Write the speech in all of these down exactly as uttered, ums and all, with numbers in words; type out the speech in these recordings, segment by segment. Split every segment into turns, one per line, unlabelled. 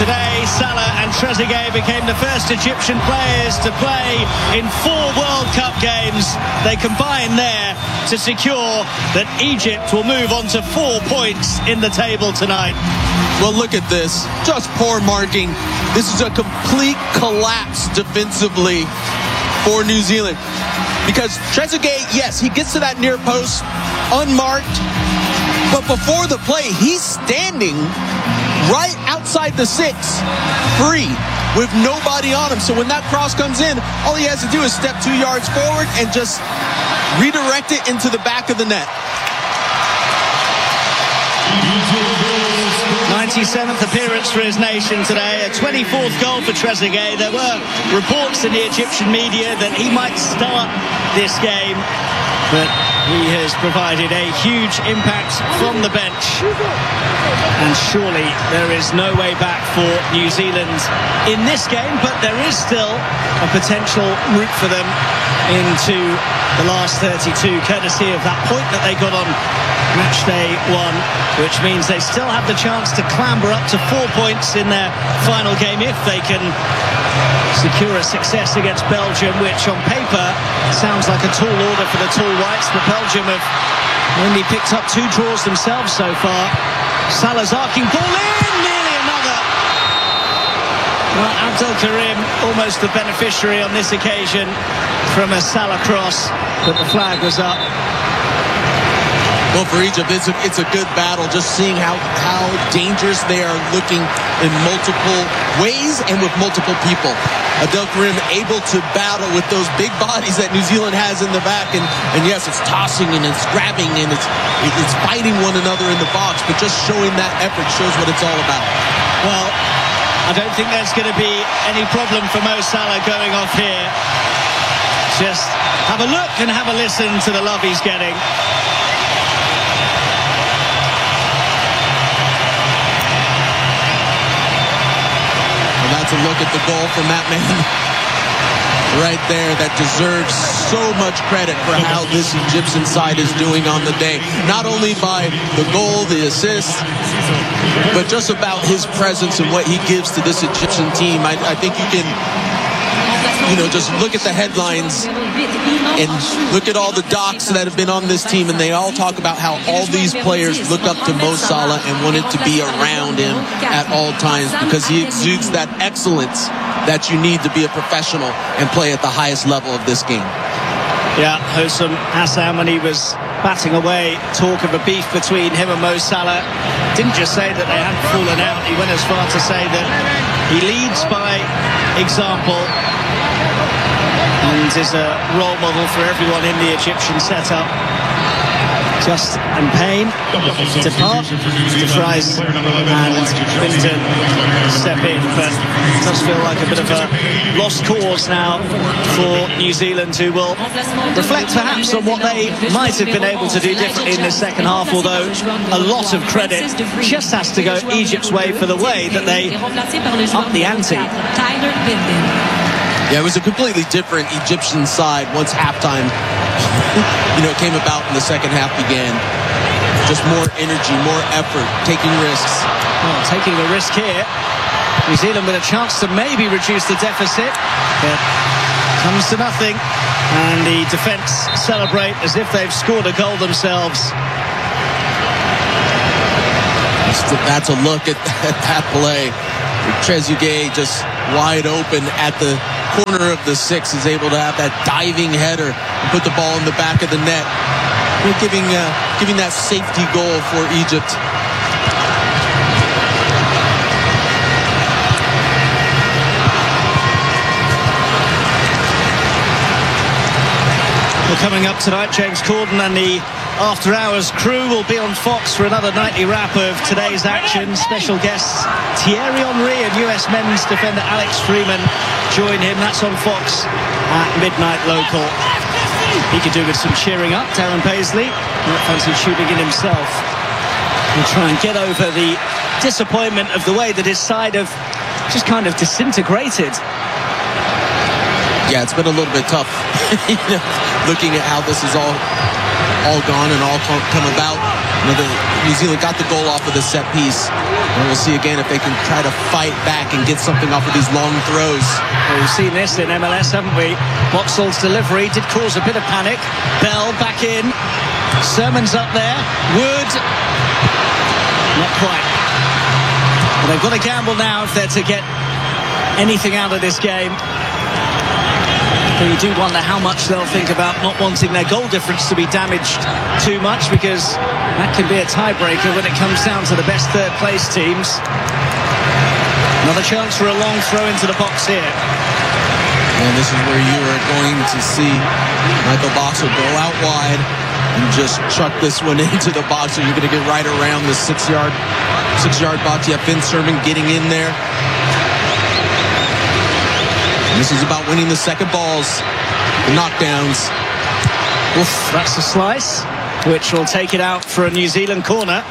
Today, Salah and Trezeguet became the first Egyptian players to play in four World Cup games. They combine there to secure that Egypt will move on to four points in the table tonight.
Well, look at this. Just poor marking. This is a complete collapse defensively for New Zealand. Because Trezeguet, yes, he gets to that near post unmarked. But before the play, he's standing right outside the six, free, with nobody on him. So when that cross comes in, all he has to do is step two yards forward and just redirect it into the back of the net.
ninety-seventh appearance for his nation today, a twenty-fourth goal for Trezeguet. There were reports in the Egyptian media that he might start this game, but he has provided a huge impact from the bench. And surely there is no way back for New Zealand in this game, but there is still a potential route for them into the last thirty-two, courtesy of that point that they got on match day one, which means they still have the chance to clamber up to four points in their final game if they can secure a success against Belgium, which on paper sounds like a tall order for the tall whites, but Belgium have only picked up two draws themselves so far. Salah's arcing ball in, nearly another. Well, Abdel Karim almost the beneficiary on this occasion from a Salah cross, but the flag was up.
Well, for Egypt, it's a, it's a good battle, just seeing how, how dangerous they are looking in multiple ways and with multiple people. Abdel Karim able to battle with those big bodies that New Zealand has in the back. And, and yes, it's tossing and it's grabbing and it's, it's fighting one another in the box, but just showing that effort shows what it's all about.
Well, I don't think there's going to be any problem for Mo Salah going off here. Just have a look and have a listen to the love he's getting.
That's a look at the goal from that man right there that deserves so much credit for how this Egyptian side is doing on the day. Not only by the goal, the assist, but just about his presence and what he gives to this Egyptian team. I, I think you can, you know, just look at the headlines and look at all the docs that have been on this team, and they all talk about how all these players look up to Mo Salah and wanted to be around him at all times because he exudes that excellence that you need to be a professional and play at the highest level of this game.
Yeah, Hossam Hassan, when he was batting away, talk of a beef between him and Mo Salah, didn't just say that they hadn't fallen out, he went as far to say that he leads by example and is a role model for everyone in the Egyptian setup. Just and Payne depart, De Vries and Winton step in, but it does feel like a bit of a lost cause now for New Zealand, who will reflect perhaps on what they might have been able to do differently in the second half, although a lot of credit just has to go Egypt's way for the way that they upped the ante.
Yeah, it was a completely different Egyptian side once halftime, you know, came about and the second half began. Just more energy, more effort, taking risks.
Well, taking a risk here. New Zealand with a chance to maybe reduce the deficit, but comes to nothing. And the defence celebrate as if they've scored a goal themselves.
That's a look at, at that play. Trezeguet just wide open at the corner of the six, is able to have that diving header and put the ball in the back of the net. We're giving, uh, giving that safety goal for Egypt.
Well, coming up tonight, James Corden and the After Hours crew will be on Fox for another nightly wrap of today's action. Special guests Thierry Henry and U S men's defender Alex Freeman join him. That's on Fox at midnight local. He could do with some cheering up. Darren Paisley might fancy shooting in himself and try and get over the disappointment of the way that his side have just kind of disintegrated.
Yeah, it's been a little bit tough, you know, looking at how this is all all gone and all come about. You know, the, New Zealand got the goal off of the set piece. And we'll see again if they can try to fight back and get something off of these long throws.
Well, we've seen this in M L S, haven't we? Boxall's delivery did cause a bit of panic. Bell back in. Sermon's up there. Wood. Not quite. But they've got to gamble now if they're to get anything out of this game. But you do wonder how much they'll think about not wanting their goal difference to be damaged too much, because that can be a tiebreaker when it comes down to the best third place teams. Another chance for a long throw into the box here.
And this is where you are going to see Michael Boxall go out wide and just chuck this one into the box. So you're going to get right around the six-yard six-yard box. You have Finn Sermon getting in there. And this is about winning the second balls, the knockdowns.
Oof, that's a slice, which will take it out for a New Zealand corner.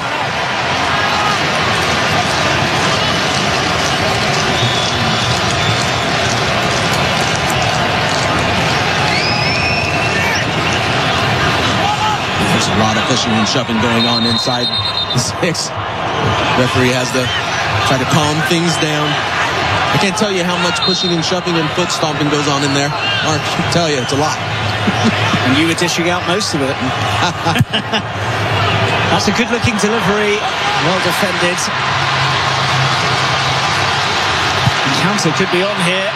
There's a lot of pushing and shoving going on inside the six. Referee has to try to calm things down. I can't tell you how much pushing and shoving and foot stomping goes on in there. Mark, I can tell you, it's a lot.
And you were dishing out most of it. That's a good-looking delivery. Well defended. The counter could be on here.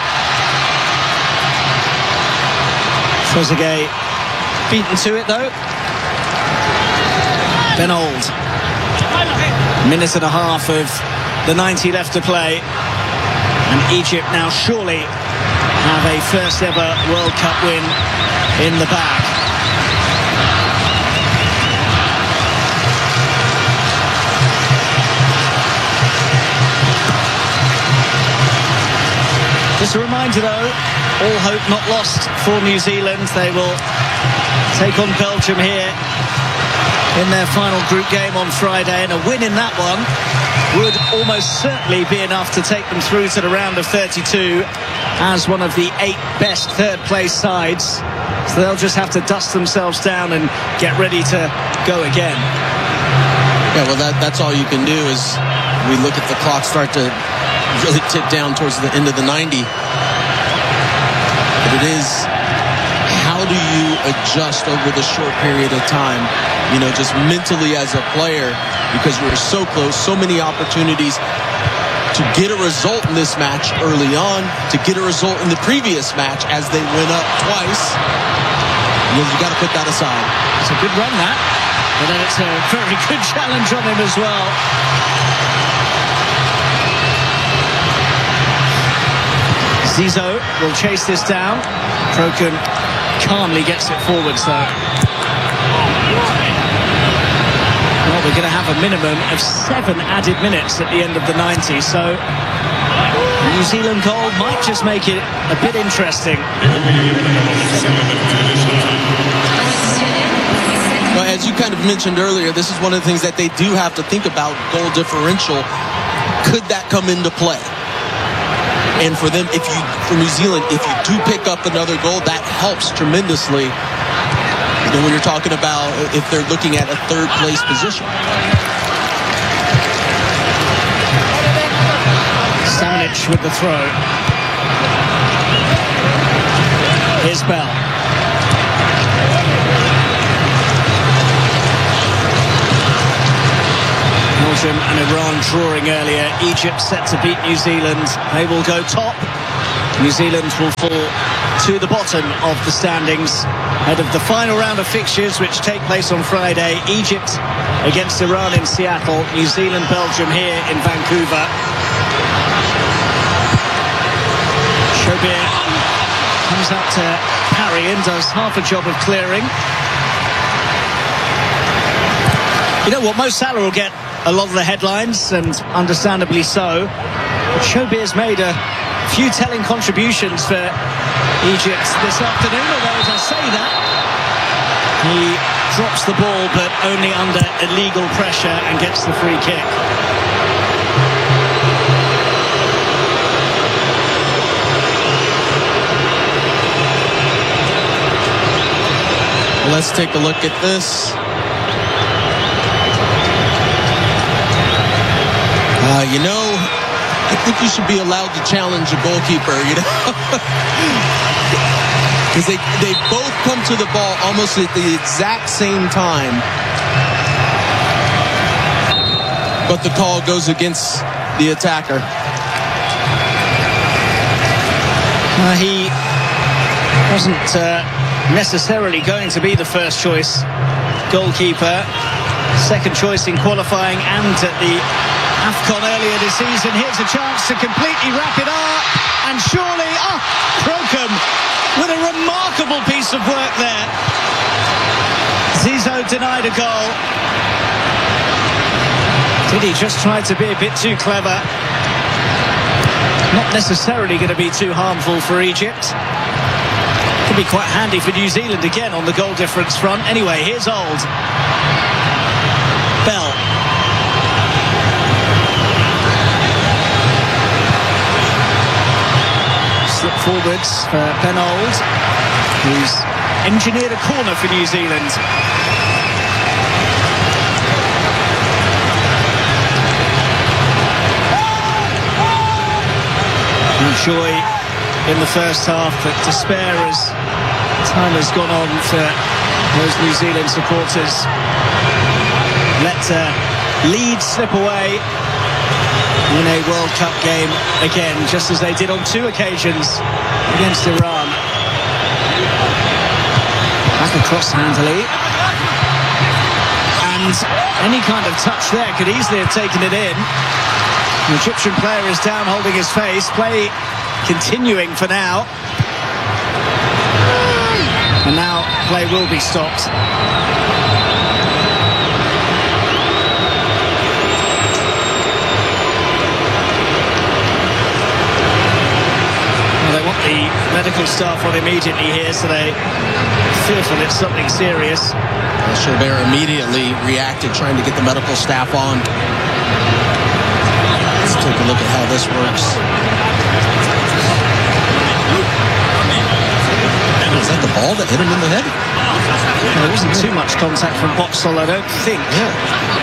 Trezeguet beaten to it, though. Ben Old. Minute and a half of the ninety left to play. And Egypt now surely have a first ever World Cup win in the bag. Just a reminder though, all hope not lost for New Zealand. They will take on Belgium here in their final group game on Friday, and a win in that one would almost certainly be enough to take them through to the round of thirty-two as one of the eight best third place sides. So they'll just have to dust themselves down and get ready to go again.
Yeah, well, that, that's all you can do is we look at the clock start to really tick down towards the end of the ninety. But it is, how do you adjust over the short period of time, you know, just mentally as a player, because we're so close, so many opportunities to get a result in this match early on, to get a result in the previous match as they went up twice. You know, you got to put that aside.
It's a good run, that. But then it's a very good challenge on him as well. Zizou will chase this down. Kroken calmly gets it forwards, though. Well, we're going to have a minimum of seven added minutes at the end of the ninety, so New Zealand goal might just make it a bit interesting.
Well, as you kind of mentioned earlier, this is one of the things that they do have to think about, goal differential. Could that come into play? And for them, if you, for New Zealand, if you do pick up another goal, that helps tremendously. You know, when you're talking about if they're looking at a third place position.
Samanic with the throw. Here's Bell. Belgium and Iran drawing earlier. Egypt set to beat New Zealand. They will go top. New Zealand will fall to the bottom of the standings ahead of the final round of fixtures, which take place on Friday. Egypt against Iran in Seattle. New Zealand, Belgium here in Vancouver. Shobir comes out to parry and does half a job of clearing. You know what, Mo Salah will get a lot of the headlines, and understandably so. But Shobir's made a few telling contributions for Egypt this afternoon, although as I say that, he drops the ball but only under illegal pressure and gets the free kick.
Let's take a look at this. Uh, you know, I think you should be allowed to challenge a goalkeeper, you know? Because they, they both come to the ball almost at the exact same time. But the call goes against the attacker.
Uh, he wasn't uh, necessarily going to be the first choice goalkeeper. Second choice in qualifying and at the AFCON earlier this season. Here's a chance to completely wrap it up. And surely, ah, Crocombe with a remarkable piece of work there. Zizou denied a goal. Did he just try to be a bit too clever? Not necessarily going to be too harmful for Egypt. Could be quite handy for New Zealand again on the goal difference front. Anyway, here's Old. Bell. Slip forwards for Ben Old, who's engineered a corner for New Zealand. Joy in the first half, but despair as time has gone on for those New Zealand supporters. Let uh, lead slip away in a World Cup game again, just as they did on two occasions against Iran. Back across handily. And any kind of touch there could easily have taken it in. The Egyptian player is down holding his face. Play continuing for now. And now play will be stopped. Well, they want the medical staff on immediately here, so they fearful it's something serious.
Sherbert immediately reacted, trying to get the medical staff on. Let's take a look at how this works. Is that the ball that hit him in the head?
There wasn't too much contact from Boxall, I don't think.
Yeah.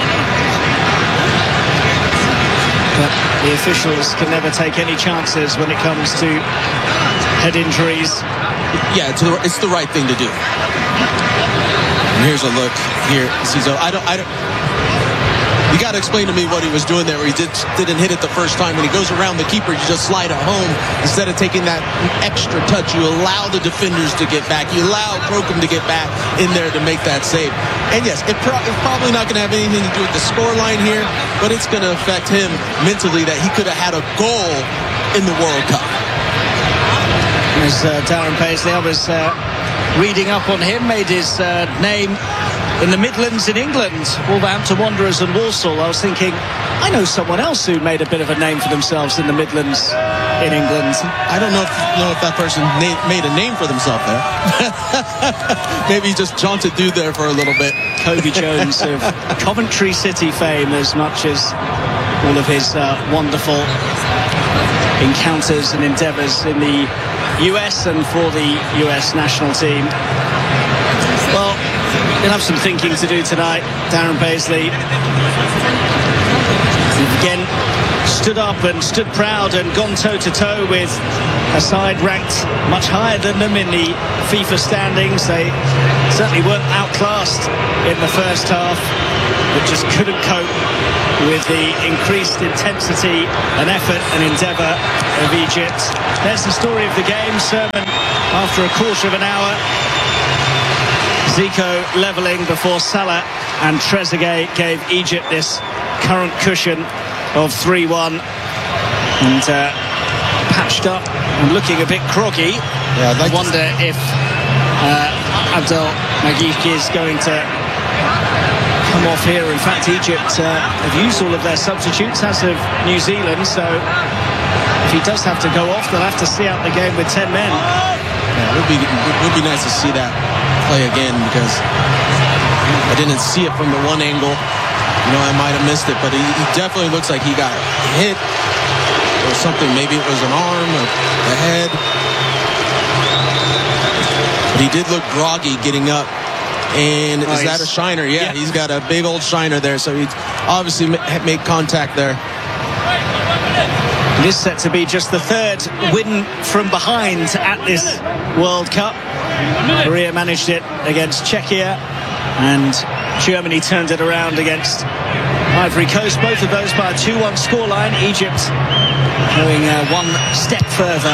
But the officials can never take any chances when it comes to head injuries.
Yeah, it's the, it's the right thing to do. And here's a look here. Zizou. I don't. I don't. You got to explain to me what he was doing there, where he did, didn't hit it the first time. When he goes around the keeper, you just slide it home. Instead of taking that extra touch, you allow the defenders to get back. You allow Crocombe to get back in there to make that save. And yes, it pro- it's probably not going to have anything to do with the scoreline here, but it's going to affect him mentally that he could have had a goal in the World Cup.
As uh, Darren Paisley, I was uh, reading up on him, made his uh, name in the Midlands in England, Wolverhampton Wanderers and Walsall. I was thinking, I know someone else who made a bit of a name for themselves in the Midlands in England.
I don't know if, know if that person na- made a name for themselves there. Maybe he just jaunted through there for a little bit.
Kobe Jones of Coventry City fame, as much as all of his uh, wonderful encounters and endeavours in the U S and for the U S national team. Well, we'll have some thinking to do tonight. Darren Paisley again stood up and stood proud and gone toe-to-toe with a side ranked much higher than them in the FIFA standings. They certainly weren't outclassed in the first half, but just couldn't cope with the increased intensity and effort and endeavour of Egypt. There's the story of the game. Sermon after a quarter of an hour. Zico levelling before Salah and Trezeguet gave Egypt this current cushion of three one. And uh, patched up and looking a bit groggy.
Yeah, I'd like
I wonder to... if uh, Abdel Magik is going to come off here. In fact, Egypt uh, have used all of their substitutes, as of New Zealand, so if he does have to go off, they'll have to see out the game with ten men.
Yeah, it would be, it would be nice to see that play again, because I didn't see it from the one angle. You know, I might have missed it, but he, he definitely looks like he got hit or something. Maybe it was an arm or the head. But he did look groggy getting up. And
oh,
is that a shiner? Yeah, yeah, he's got a big old shiner there, so he obviously made contact there.
It is set to be just the third win from behind at this World Cup. Korea managed it against Czechia, and Germany turned it around against Ivory Coast. Both of those by a two one scoreline. Egypt going uh, one step further.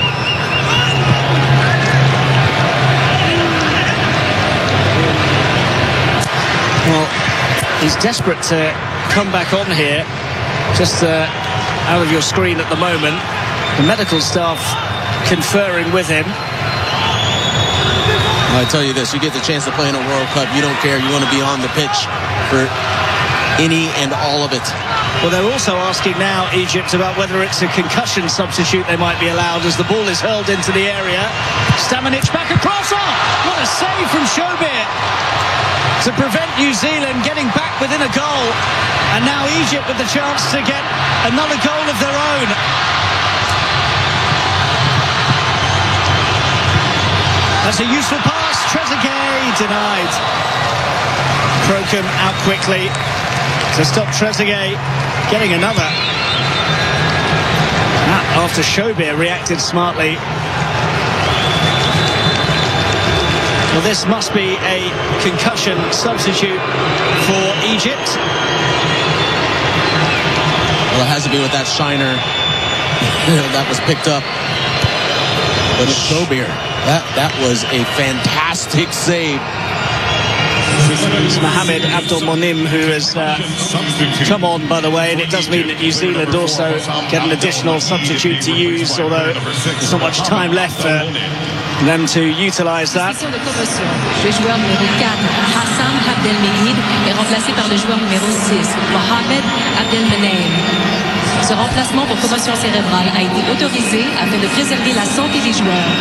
Well, he's desperate to come back on here. Just uh, out of your screen at the moment. The medical staff conferring with him.
I tell you this, you get the chance to play in a World Cup, you don't care. You want to be on the pitch for any and all of it.
Well, they're also asking now, Egypt, about whether it's a concussion substitute they might be allowed as the ball is hurled into the area. Stamanic back across. Oh, what a save from Shobir to prevent New Zealand getting back within a goal. And now Egypt with the chance to get another goal of their own. That's a useful pass. Trezeguet denied. Crocombe out quickly to stop Trezeguet getting another. Ah, after Shobir reacted smartly. Well, this must be a concussion substitute for Egypt.
Well, it has to be with that shiner that was picked up. But it's Shobir. That, that was a fantastic save.
It's Mohamed Abdelmonem who has uh, come on, by the way, and it does mean that New Zealand also get an additional substitute to use, although there's not much time left for them to utilise that.
Le joueur numéro quatre, Hassan Abdelmejid, est remplacé par le joueur numéro six, Mohamed Abdelmonem. Ce remplacement pour commotion cérébrale a été autorisé afin de préserver la santé des joueurs.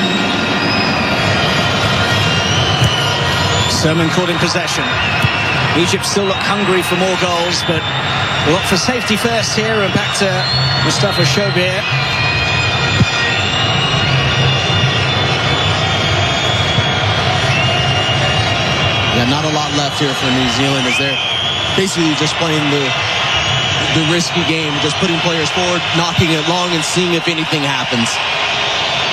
Sermon caught in possession. Egypt still look hungry for more goals, but we'll look for safety first here, and back to Mustafa Shobir.
Yeah, not a lot left here for New Zealand as they're basically just playing the the risky game, just putting players forward, knocking it long and seeing if anything happens.